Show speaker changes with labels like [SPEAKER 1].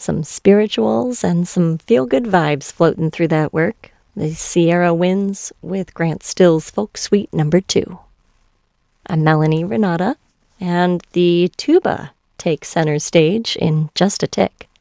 [SPEAKER 1] Some spirituals and some feel-good vibes floating through that work. The Sierra Winds with Grant Still's Folk Suite Number 2. I'm Melanie Renata, and the tuba takes center stage in just a tick.